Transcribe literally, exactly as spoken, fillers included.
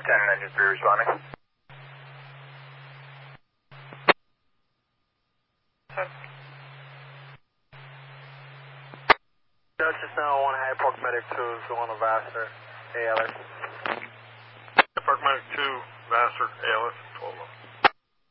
ten, engine three responding. Justice now one High Park Medic two is going to Vassar, A L S. Park Medic two, Vassar, A L S, twelve.